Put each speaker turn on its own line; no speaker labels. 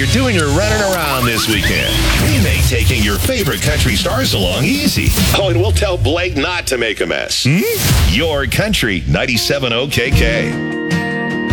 you're doing your running around this weekend, we make taking your favorite country stars along easy. Oh, and we'll tell Blake not to make a mess. Your Country 97 OKK.